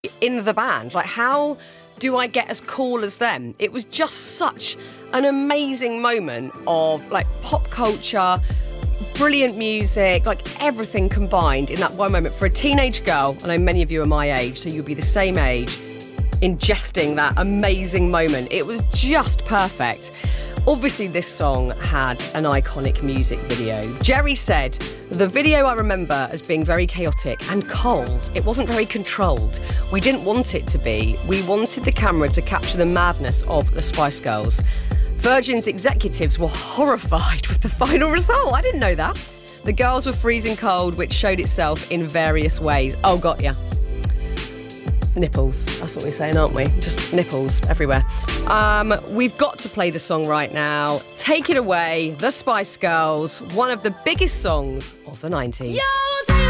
in the band. Like, how do I get as cool as them? It was just such an amazing moment of like pop culture, brilliant music, like everything combined in that one moment for a teenage girl. I know many of you are my age, so you'll be the same age, ingesting that amazing moment. It was just perfect. Obviously, this song had an iconic music video. Jerry said, "The video I remember as being very chaotic and cold. It wasn't very controlled. We didn't want it to be. We wanted the camera to capture the madness of the Spice Girls." Virgin's executives were horrified with the final result. I didn't know that. The girls were freezing cold, which showed itself in various ways. Oh, got ya. Nipples. That's what we're saying, aren't we? Just nipples everywhere. We've got to play the song right now. Take it away, The Spice Girls, one of the biggest songs of the 90s. Yo!